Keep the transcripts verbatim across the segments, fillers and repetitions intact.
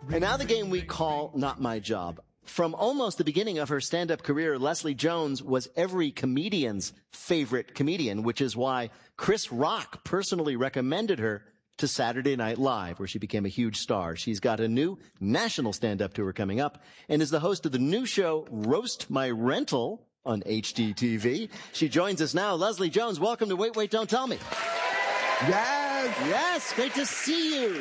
And now the game we call Not My Job. From almost the beginning of her stand-up career, Leslie Jones was every comedian's favorite comedian, which is why Chris Rock personally recommended her to Saturday Night Live, where she became a huge star. She's got a new national stand-up tour coming up and is the host of the new show Roast My Rental on H D T V. She joins us now. Leslie Jones, welcome to Wait, Wait, Don't Tell Me. Yes. Yes, great to see you.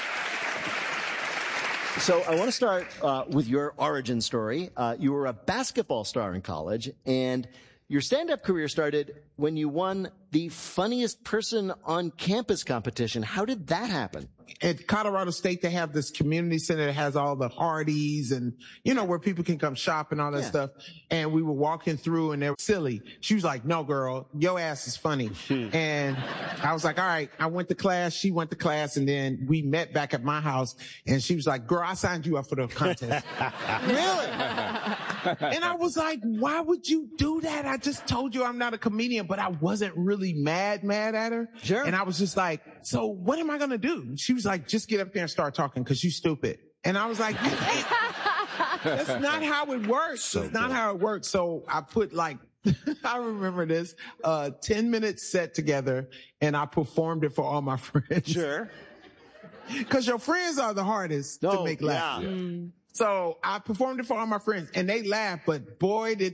So I want to start uh, with your origin story. Uh, you were a basketball star in college, and your stand-up career started when you won the Funniest Person on Campus competition. How did that happen? At Colorado State, they have this community center that has all the Hardee's and, you know, where people can come shop and all that Yeah. stuff. And we were walking through and they were silly. She was like, no, girl, your ass is funny. And I was like, all right, I went to class. She went to class. And then we met back at my house and she was like, girl, I signed you up for the contest. Really? And I was like, why would you do that? I just told you I'm not a comedian, but I wasn't really mad, mad at her. Sure. And I was just like, so what am I going to do? She was like, just get up there and start talking because you stupid. And I was like, you can't. That's not how it works. So That's not good. how it works. So I put like, I remember this, uh, ten minutes set together and I performed it for all my friends. Sure. Cause your friends are the hardest No, to make laugh. yeah. So I performed it for all my friends and they laughed, but boy, did